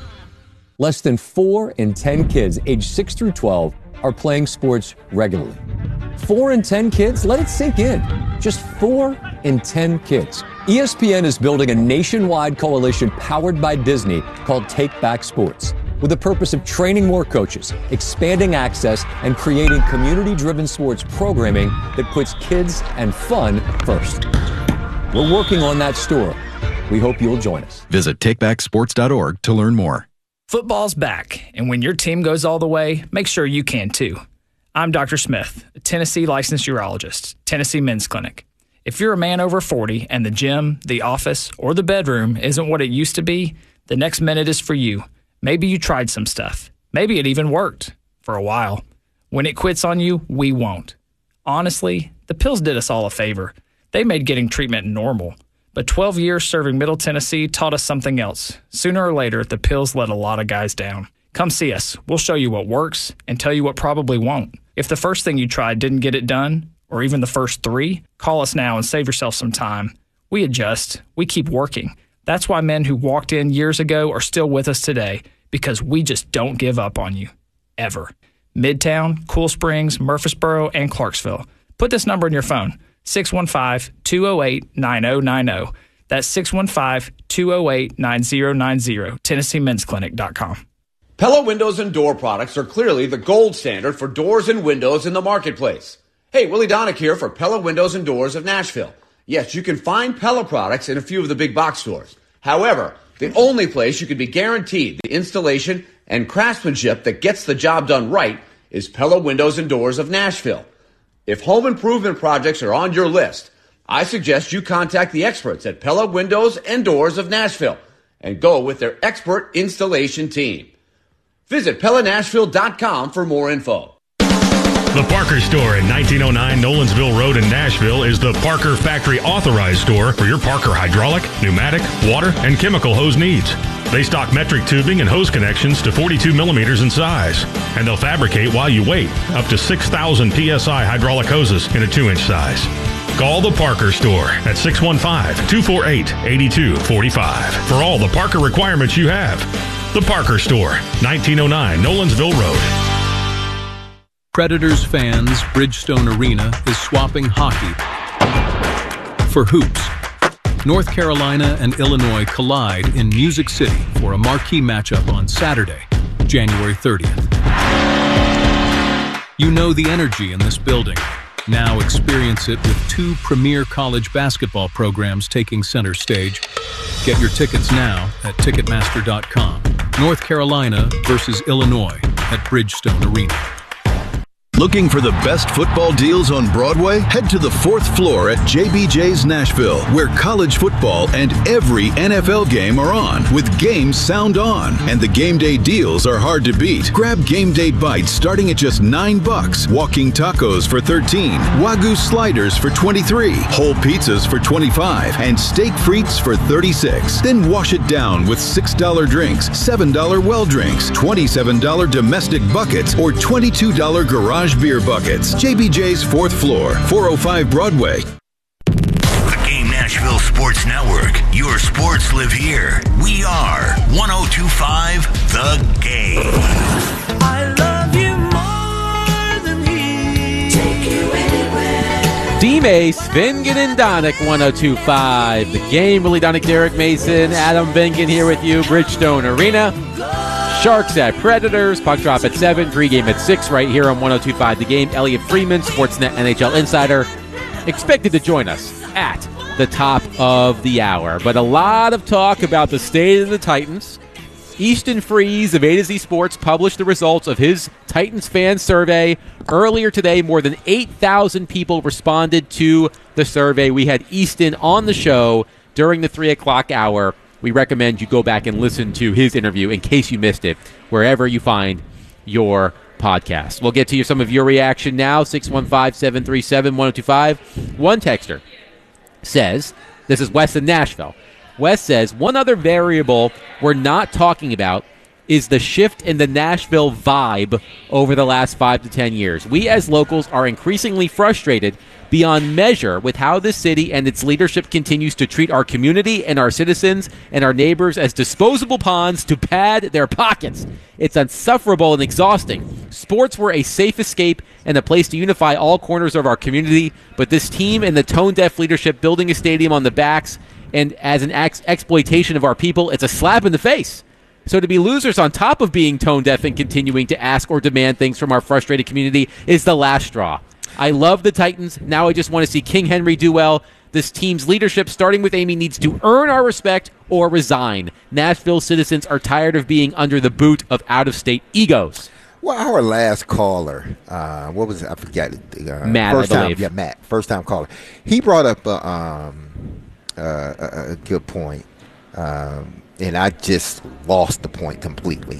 [SPEAKER 18] Less than four in ten kids aged six through twelve are playing sports regularly. Four in ten kids? Let it sink in. Just four in ten kids. E S P N is building a nationwide coalition powered by Disney called Take Back Sports, with the purpose of training more coaches, expanding access, and creating community-driven sports programming that puts kids and fun first. We're working on that story. We hope you'll join us.
[SPEAKER 19] Visit take back sports dot org to learn more.
[SPEAKER 11] Football's back, and when your team goes all the way, make sure you can too. I'm Doctor Smith, a Tennessee licensed urologist, Tennessee Men's Clinic. If you're a man over forty and the gym, the office, or the bedroom isn't what it used to be, the next minute is for you. Maybe you tried some stuff. Maybe it even worked for a while. When it quits on you, we won't. Honestly, the pills did us all a favor. They made getting treatment normal. But twelve years serving Middle Tennessee taught us something else. Sooner or later, the pills let a lot of guys down. Come see us. We'll show you what works and tell you what probably won't. If the first thing you tried didn't get it done, or even the first three, call us now and save yourself some time. We adjust. We keep working. That's why men who walked in years ago are still with us today, because we just don't give up on you. Ever. Midtown, Cool Springs, Murfreesboro, and Clarksville. Put this number in your phone, six one five, two oh eight, nine oh nine oh. That's six one five, two oh eight, nine oh nine oh, Tennessee Men's Clinic dot com.
[SPEAKER 20] Pella Windows and Door products are clearly the gold standard for doors and windows in the marketplace. Hey, Willie Donick here for Pella Windows and Doors of Nashville. Yes, you can find Pella products in a few of the big box stores. However, the only place you can be guaranteed the installation and craftsmanship that gets the job done right is Pella Windows and Doors of Nashville. If home improvement projects are on your list, I suggest you contact the experts at Pella Windows and Doors of Nashville and go with their expert installation team. Visit Pella Nashville dot com for more info.
[SPEAKER 21] The Parker Store at nineteen oh nine Nolensville Road in Nashville is the Parker Factory Authorized Store for your Parker hydraulic, pneumatic, water, and chemical hose needs. They stock metric tubing and hose connections to forty-two millimeters in size, and they'll fabricate while you wait up to six thousand P S I hydraulic hoses in a two inch size. Call the Parker Store at six one five, two four eight, eight two four five for all the Parker requirements you have. The Parker Store, nineteen oh nine Nolensville Road.
[SPEAKER 22] Predators fans, Bridgestone Arena is swapping hockey for hoops. North Carolina and Illinois collide in Music City for a marquee matchup on Saturday, January thirtieth. You know the energy in this building. Now experience it with two premier college basketball programs taking center stage. Get your tickets now at Ticketmaster dot com. North Carolina versus Illinois at Bridgestone Arena.
[SPEAKER 23] Looking for the best football deals on Broadway? Head to the fourth floor at J B J's Nashville, where college football and every N F L game are on, with games sound on. And the game day deals are hard to beat. Grab game day bites starting at just nine bucks, walking tacos for thirteen, Wagyu sliders for twenty-three, whole pizzas for twenty-five, and steak frites for thirty-six. Then wash it down with six dollar drinks, seven dollar well drinks, twenty-seven dollar domestic buckets, or twenty-two dollar garage beer buckets. J B J's fourth floor, four oh five Broadway.
[SPEAKER 6] The Game Nashville Sports Network. Your sports live here. We are one oh two point five The Game.
[SPEAKER 7] I love you more than he. Take you anywhere.
[SPEAKER 2] D D-Mace, Vingan and Donick, one oh two point five. The Game, Willie Donick, Derek Mason, Adam Vingan here with you, Bridgestone Arena. Sharks at Predators, puck drop at seven, pregame at six, right here on one oh two point five The Game. Elliot Freeman, Sportsnet N H L insider, expected to join us at the top of the hour. But a lot of talk about the state of the Titans. Easton Freeze of A to Z Sports published the results of his Titans fan survey earlier today. More than eight thousand people responded to the survey. We had Easton on the show during the three o'clock hour. We recommend you go back and listen to his interview in case you missed it, wherever you find your podcast. We'll get to you some of your reaction now, six one five, seven three seven, one oh two five. One texter says, this is Wes in Nashville. Wes says, one other variable we're not talking about is the shift in the Nashville vibe over the last five to ten years. We as locals are increasingly frustrated beyond measure with how this city and its leadership continues to treat our community and our citizens and our neighbors as disposable pawns to pad their pockets. It's insufferable and exhausting. Sports were a safe escape and a place to unify all corners of our community, but this team and the tone-deaf leadership building a stadium on the backs and as an ex- exploitation of our people, it's a slap in the face. So to be losers on top of being tone-deaf and continuing to ask or demand things from our frustrated community is the last straw. I love the Titans. Now I just want to see King Henry do well. This team's leadership, starting with Amy, needs to earn our respect or resign. Nashville citizens are tired of being under the boot of out-of-state egos.
[SPEAKER 3] Well, our last caller, uh, what was it? I forget. Uh,
[SPEAKER 2] Matt,
[SPEAKER 3] first
[SPEAKER 2] I believe.
[SPEAKER 3] Time, yeah, Matt, first-time caller. He brought up uh, um, uh, a, a good point, um, and I just lost the point completely.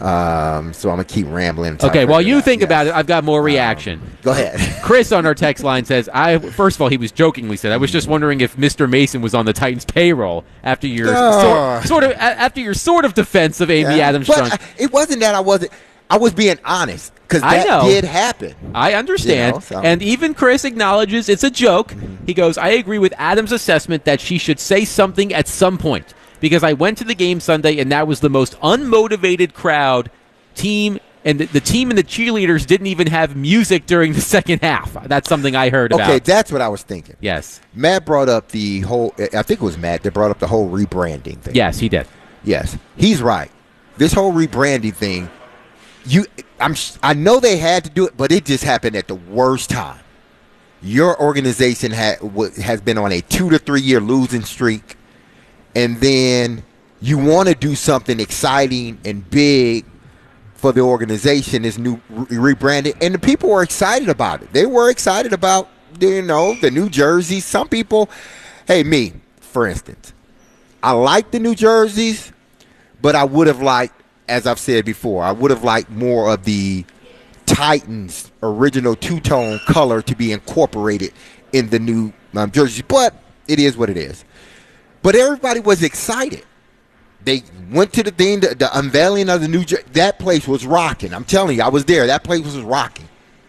[SPEAKER 3] Um, so I'm going to keep rambling.
[SPEAKER 2] Okay, while you think yes. about it, I've got more reaction.
[SPEAKER 3] Um, go ahead.
[SPEAKER 2] Chris on our text line says, "I first of all, he was jokingly said, I was just wondering if Mister Mason was on the Titans payroll after your
[SPEAKER 3] oh.
[SPEAKER 2] sort, sort of after your sort of defense of Amy
[SPEAKER 3] yeah.
[SPEAKER 2] Adams."
[SPEAKER 3] But I, it wasn't that I wasn't. I was being honest because that
[SPEAKER 2] I know.
[SPEAKER 3] did happen.
[SPEAKER 2] I understand.
[SPEAKER 3] You know, so.
[SPEAKER 2] And even Chris acknowledges it's a joke. Mm-hmm. He goes, I agree with Adams' assessment that she should say something at some point because I went to the game Sunday and that was the most unmotivated crowd team. And the, the team and the cheerleaders didn't even have music during the second half. That's something I heard about.
[SPEAKER 3] Okay, that's what I was thinking.
[SPEAKER 2] Yes.
[SPEAKER 3] Matt brought up the whole, I think it was Matt that brought up the whole rebranding thing.
[SPEAKER 2] Yes, he did.
[SPEAKER 3] Yes, he's right. This whole rebranding thing, You, I'm, I know they had to do it, but it just happened at the worst time. Your organization had, has been on a two to three year losing streak, and then you want to do something exciting and big for the organization. This new re- rebranding, and the people were excited about it. They were excited about, you know, the new jerseys. Some people, hey, me, for instance, I like the new jerseys, but I would have liked, as I've said before, I would have liked more of the Titans' original two-tone color to be incorporated in the new um, jersey. But it is what it is. But everybody was excited. They went to the thing, the, the unveiling of the new jersey. That place was rocking. I'm telling you, I was there. That place was rocking.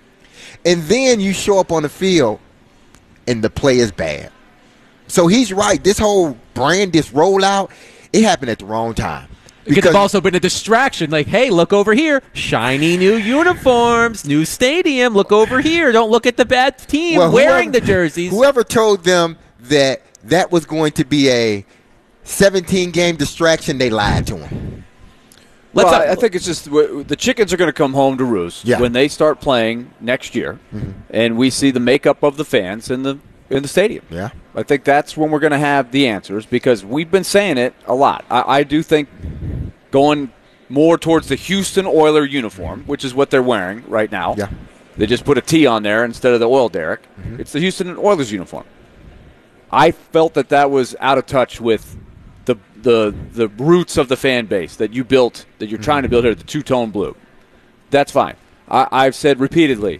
[SPEAKER 3] And then you show up on the field, and the play is bad. So he's right. This whole brand, this rollout, it happened at the wrong time.
[SPEAKER 2] It could have also been a distraction. Like, hey, look over here. Shiny new uniforms, new stadium. Look over here. Don't look at the bad team
[SPEAKER 3] well,
[SPEAKER 2] wearing
[SPEAKER 3] whoever,
[SPEAKER 2] the jerseys.
[SPEAKER 3] Whoever told them that that was going to be a seventeen-game distraction, they lied to them.
[SPEAKER 5] Well, I, I think it's just the chickens are going to come home to roost
[SPEAKER 3] yeah.
[SPEAKER 5] when they start playing next year, mm-hmm. and we see the makeup of the fans in the in the stadium.
[SPEAKER 3] Yeah.
[SPEAKER 5] I think that's when we're going to have the answers because we've been saying it a lot. I, I do think going more towards the Houston Oiler uniform, which is what they're wearing right now.
[SPEAKER 3] Yeah.
[SPEAKER 5] They just put a T on there instead of the oil derrick. Mm-hmm. It's the Houston Oilers uniform. I felt that that was out of touch with the the the roots of the fan base that you built, that you're mm-hmm. trying to build here, the two-tone blue. That's fine. I, I've said repeatedly,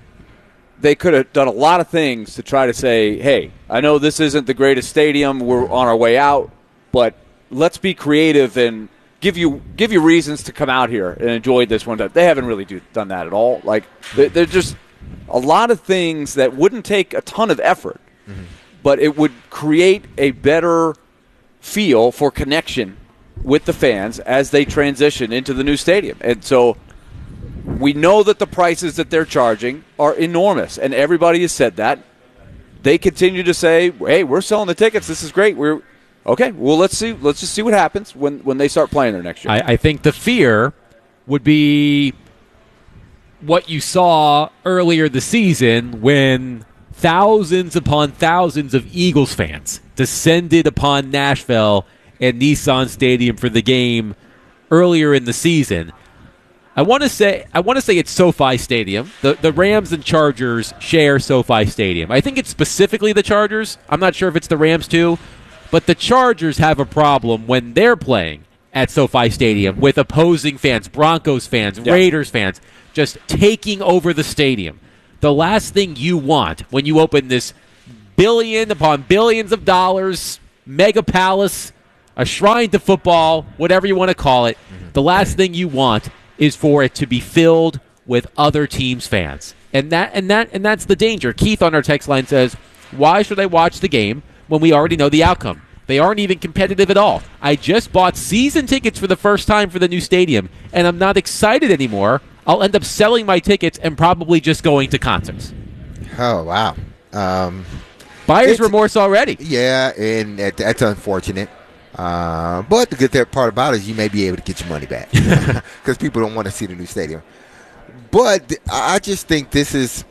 [SPEAKER 5] they could have done a lot of things to try to say, hey, I know this isn't the greatest stadium, we're on our way out, but let's be creative and give you give you reasons to come out here and enjoy this one. They haven't really do, done that at all. Like, they're just a lot of things that wouldn't take a ton of effort, mm-hmm. but it would create a better feel for connection with the fans as they transition into the new stadium. And so we know that the prices that they're charging are enormous, and everybody has said that. they continue to say, "Hey, we're selling the tickets. This is great." We're okay. Well, let's see. Let's just see what happens when, when they start playing there next year.
[SPEAKER 2] I, I think the fear would be what you saw earlier this season when thousands upon thousands of Eagles fans descended upon Nashville and Nissan Stadium for the game earlier in the season. I want to say I want to say it's SoFi Stadium. The the Rams and Chargers share SoFi Stadium. I think it's specifically the Chargers. I'm not sure if it's the Rams too, but the Chargers have a problem when they're playing at SoFi Stadium with opposing fans, Broncos fans,
[SPEAKER 5] Yeah.
[SPEAKER 2] Raiders fans, just taking over the stadium. The last thing you want when you open this billion upon billions of dollars mega palace, a shrine to football, whatever you want to call it, the last thing you want is for it to be filled with other teams' fans. And that and that and that's the danger. Keith on our text line says, "Why should I watch the game when we already know the outcome? They aren't even competitive at all. I just bought season tickets for the first time for the new stadium, and I'm not excited anymore. I'll end up selling my tickets and probably just going to concerts."
[SPEAKER 3] Oh, wow. Um,
[SPEAKER 2] Buyer's remorse already.
[SPEAKER 3] Yeah, and that, that's unfortunate. Uh, but the good part about it is you may be able to get your money back because people don't want to see the new stadium. But th- I just think this is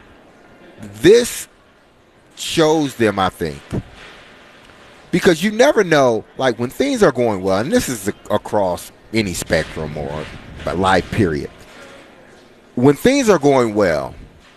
[SPEAKER 3] this shows them, I think, because you never know, like when things are going well, and this is a- across any spectrum or a life period. When things are going well,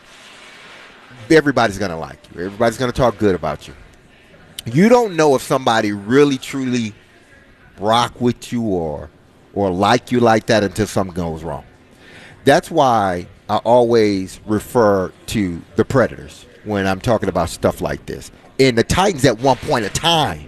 [SPEAKER 3] everybody's going to like you. Everybody's going to talk good about you. You don't know if somebody really, truly rock with you or or like you like that until something goes wrong. That's why I always refer to the Predators when I'm talking about stuff like this. And the Titans at one point in time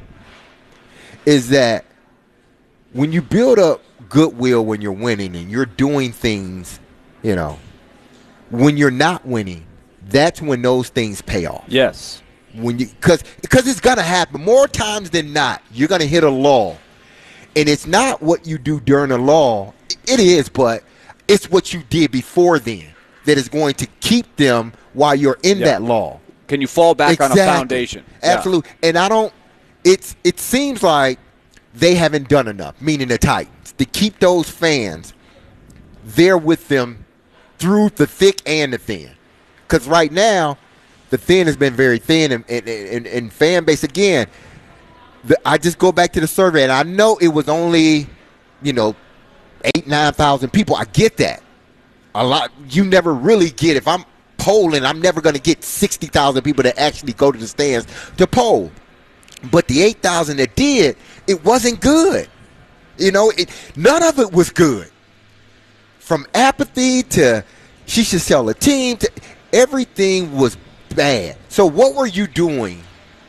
[SPEAKER 3] is that when you build up goodwill when you're winning and you're doing things, you know, when you're not winning, that's when those things pay off.
[SPEAKER 5] Yes.
[SPEAKER 3] When you because because it's gonna happen more times than not. You're gonna hit a lull, and it's not what you do during a lull. It is, but it's what you did before then that is going to keep them while you're in
[SPEAKER 5] Yeah.
[SPEAKER 3] that lull.
[SPEAKER 5] Can you fall back
[SPEAKER 3] Exactly.
[SPEAKER 5] on a foundation? Yeah.
[SPEAKER 3] Absolutely. And I don't. It's it seems like they haven't done enough, meaning the Titans, to keep those fans there with them through the thick and the thin. Because right now, the thin has been very thin, and, and, and, and fan base, again, the, I just go back to the survey, and I know it was only, you know, eight, nine thousand people. I get that. A lot. You never really get, if I'm polling, I'm never going to get sixty thousand people that actually go to the stands to poll. But the eight thousand that did, it wasn't good. You know, it, none of it was good. From apathy to she should sell a team to everything was bad. So what were you doing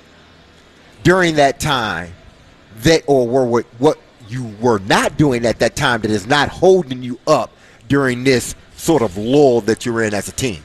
[SPEAKER 3] during that time that, or were what, what you were not doing at that time that is not holding you up during this sort of lull that you're in as a team?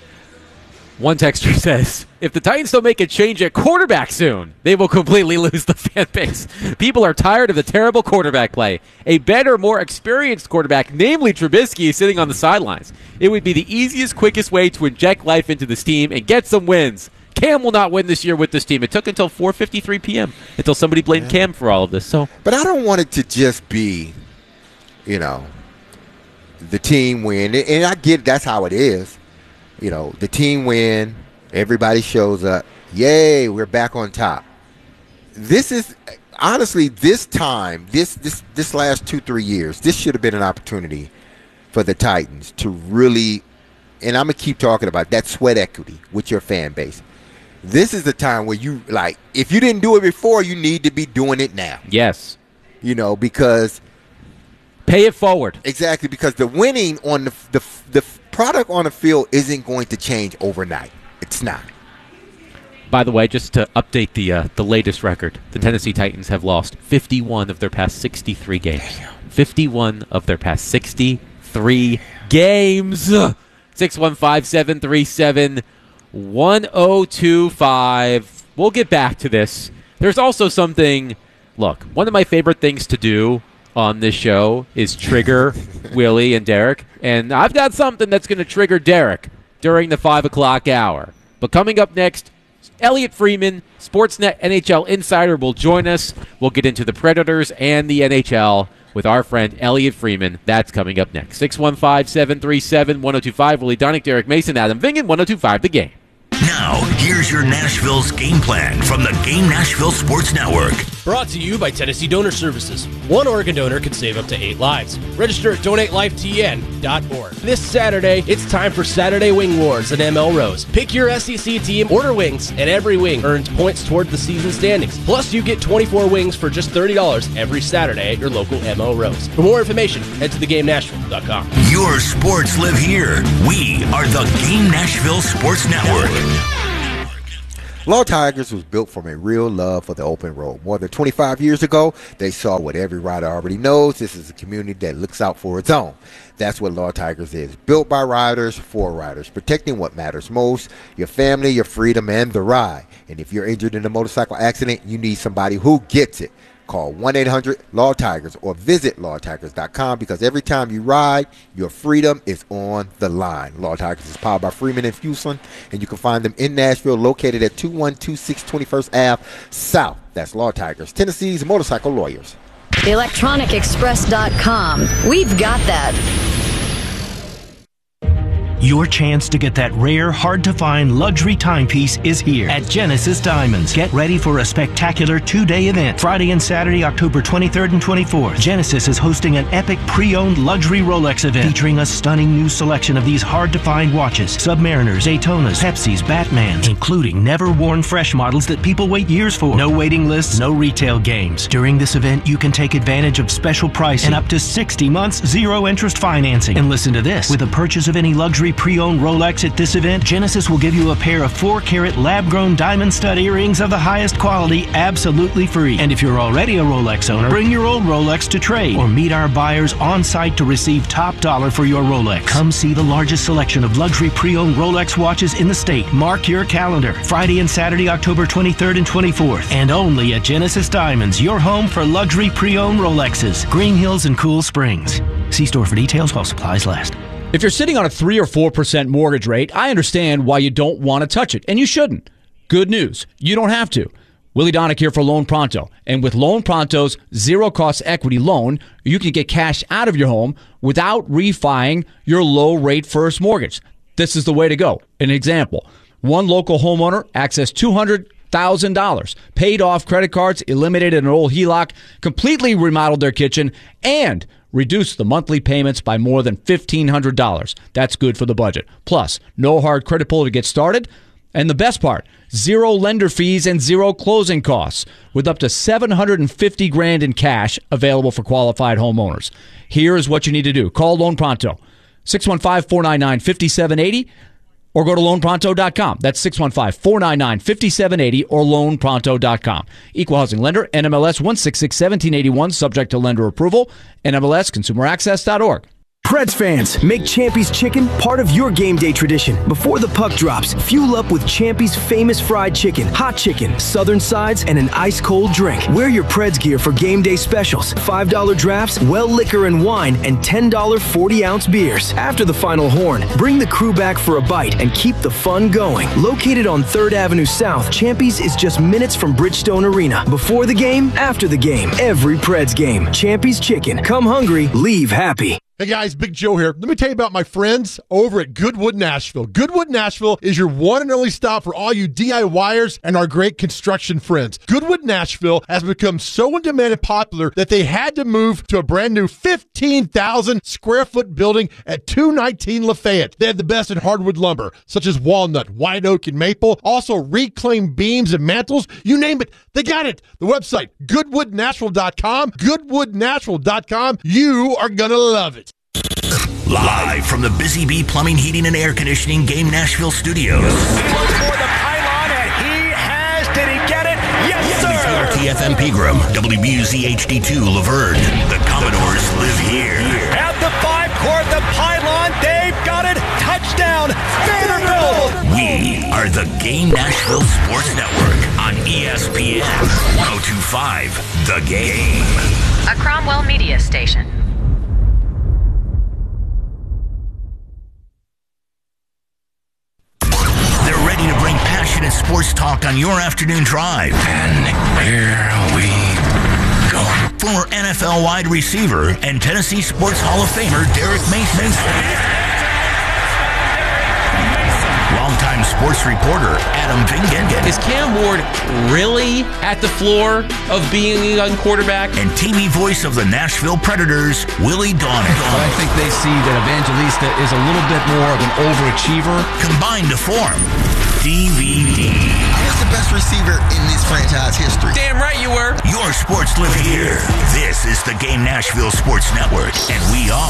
[SPEAKER 2] One texter says, if the Titans don't make a change at quarterback soon, they will completely lose the fan base. People are tired of the terrible quarterback play. A better, more experienced quarterback, namely Trubisky, is sitting on the sidelines. It would be the easiest, quickest way to inject life into this team and get some wins. Cam will not win this year with this team. It took until four fifty-three p.m. until somebody blamed yeah. Cam for all of this. So,
[SPEAKER 3] But I don't want it to just be, you know, the team win. And I get that's how it is. You know, the team win, everybody shows up. Yay, we're back on top. This is, honestly, this time, this this this last two, three years, this should have been an opportunity for the Titans to really, and I'm going to keep talking about that sweat equity with your fan base. This is the time where you, like, if you didn't do it before, you need to be doing it now.
[SPEAKER 2] Yes.
[SPEAKER 3] You know, because.
[SPEAKER 2] Pay it forward.
[SPEAKER 3] Exactly, because the winning on the the the product on the field isn't going to change overnight. It's not.
[SPEAKER 2] By the way, just to update the uh, the latest record, the Tennessee Titans have lost fifty-one of their past sixty-three games. Damn. fifty-one of their past sixty-three games. six one five, seven three seven, one oh two five. We'll get back to this. There's also something, look, one of my favorite things to do on this show is trigger Willie and Derek. And I've got something that's going to trigger Derek during the five o'clock hour. But coming up next, Elliot Freeman, Sportsnet N H L insider, will join us. We'll get into the Predators and the N H L with our friend Elliot Freeman. That's coming up next. six one five, seven three seven, one oh two five. Willie Donick, Derek Mason, Adam Vingen, one oh two five The Game.
[SPEAKER 6] Now, here's your Nashville's game plan from the Game Nashville Sports Network.
[SPEAKER 4] Brought to you by Tennessee Donor Services. One organ donor can save up to eight lives. Register at donate life T N dot org. This Saturday, it's time for Saturday Wing Wars at M L Rose. Pick your S E C team, order wings, and every wing earns points toward the season standings. Plus, you get twenty-four wings for just thirty dollars every Saturday at your local M L Rose. For more information, head to the game nashville dot com.
[SPEAKER 6] Your sports live here. We are the Game Nashville Sports Network.
[SPEAKER 3] Law Tigers was built from a real love for the open road. More than twenty-five years ago, they saw what every rider already knows. This is a community that looks out for its own. That's what Law Tigers is. Built by riders, for riders, protecting what matters most, your family, your freedom, and the ride. And if you're injured in a motorcycle accident, you need somebody who gets it. Call one eight hundred law tigers or visit law tigers dot com because every time you ride, your freedom is on the line. Law Tigers is powered by Freeman and Fuson, and you can find them in Nashville, located at two one two six twenty-first Avenue South. That's Law Tigers, Tennessee's motorcycle lawyers.
[SPEAKER 8] electronic express dot com. We've got that.
[SPEAKER 9] Your chance to get that rare, hard-to-find luxury timepiece is here at Genesis Diamonds. Get ready for a spectacular two-day event. Friday and Saturday, October twenty-third and twenty-fourth. Genesis is hosting an epic pre-owned luxury Rolex event featuring a stunning new selection of these hard-to-find watches. Submariners, Daytonas, Pepsis, Batmans, including never-worn fresh models that people wait years for. No waiting lists, no retail games. During this event, you can take advantage of special pricing and up to sixty months zero-interest financing. And listen to this. With a purchase of any luxury pre-owned Rolex at this event, Genesis will give you a pair of four carat lab-grown diamond stud earrings of the highest quality absolutely free. And if you're already a Rolex owner, bring your old Rolex to trade or meet our buyers on site to receive top dollar for your Rolex. Come see the largest selection of luxury pre-owned Rolex watches in the state. Mark your calendar. Friday and Saturday, October twenty-third and twenty-fourth. And only at Genesis Diamonds, your home for luxury pre-owned Rolexes. Green Hills and Cool Springs. See store for details while supplies last.
[SPEAKER 24] If you're sitting on a three or four percent mortgage rate, I understand why you don't want to touch it, and you shouldn't. Good news, you don't have to. Willie Donick here for Loan Pronto. And with Loan Pronto's zero-cost equity loan, you can get cash out of your home without refining your low-rate first mortgage. This is the way to go. An example, one local homeowner accessed two hundred thousand dollars, paid off credit cards, eliminated an old H E L O C, completely remodeled their kitchen, and reduced the monthly payments by more than fifteen hundred dollars. That's good for the budget. Plus, no hard credit pull to get started. And the best part, zero lender fees and zero closing costs, with up to seven hundred fifty grand in cash available for qualified homeowners. Here's what you need to do. Call Loan Pronto, six one five, four nine nine, five seven eight zero, or go to loan pronto dot com. That's six one five, four nine nine, five seven eight zero or loan pronto dot com. Equal housing lender, N M L S one six six, one seven eight one, subject to lender approval, N M L S consumer access dot org.
[SPEAKER 25] Preds fans, make Champy's Chicken part of your game day tradition. Before the puck drops, fuel up with Champy's famous fried chicken, hot chicken, southern sides, and an ice-cold drink. Wear your Preds gear for game day specials, five dollar drafts, well liquor and wine, and ten dollar forty-ounce beers. After the final horn, bring the crew back for a bite and keep the fun going. Located on third Avenue South, Champy's is just minutes from Bridgestone Arena. Before the game, after the game, every Preds game. Champy's Chicken. Come hungry, leave happy.
[SPEAKER 26] Hey guys, Big Joe here. Let me tell you about my friends over at Goodwood Nashville. Goodwood Nashville is your one and only stop for all you DIYers and our great construction friends. Goodwood Nashville has become so in demand and popular that they had to move to a brand new fifteen thousand square foot building at two nineteen Lafayette. They have the best in hardwood lumber, such as walnut, white oak, and maple. Also reclaimed beams and mantles. You name it, they got it. The website, goodwood nashville dot com. goodwood nashville dot com. You are going to love it.
[SPEAKER 6] Live from the Busy Bee Plumbing, Heating, and Air Conditioning Game Nashville Studios.
[SPEAKER 7] He looks for the pylon, and he has. Did he get it? Yes, sir.
[SPEAKER 6] W B R T F M Pegram, W B U Z H D two Laverne. The Commodores live here.
[SPEAKER 7] At the five court, the pylon. They've got it. Touchdown, Vanderbilt.
[SPEAKER 6] We are the Game Nashville Sports Network on E S P N one oh two point five The Game.
[SPEAKER 27] A Cromwell Media Station.
[SPEAKER 6] They're ready to bring passionate sports talk on your afternoon drive. And here we go. Former N F L wide receiver and Tennessee Sports Hall of Famer Derek Mason. Longtime sports reporter Adam Vingen.
[SPEAKER 2] Is Cam Ward really at the floor of being a young quarterback?
[SPEAKER 6] And T V voice of the Nashville Predators, Willie Donick.
[SPEAKER 24] But I think they see that Evangelista is a little bit more of an overachiever.
[SPEAKER 6] Combined to form D V D.
[SPEAKER 1] I was the best receiver in this franchise history.
[SPEAKER 2] Damn right you were.
[SPEAKER 6] Your sports live here. This is the Game Nashville Sports Network, and we are